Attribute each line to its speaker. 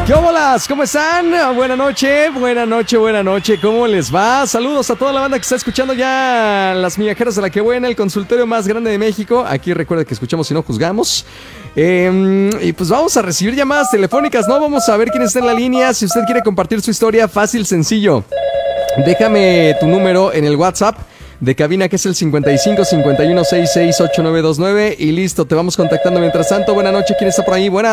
Speaker 1: ¿Qué bolas? ¿Cómo están? Buenas noches, buenas noches, buenas noches. ¿Cómo les va? Saludos a toda la banda que está escuchando ya Las Migajeras de la Que Buena, el consultorio más grande de México. Aquí recuerda que escuchamos y no juzgamos. Y pues vamos a recibir llamadas telefónicas, ¿no? Vamos a ver quién está en la línea. Si usted quiere compartir su historia, fácil, sencillo. Déjame tu número en el WhatsApp de cabina, que es el 55 51 66 8929. Y listo, te vamos contactando. Mientras tanto, buenas noches. ¿Quién está por ahí? Buenas.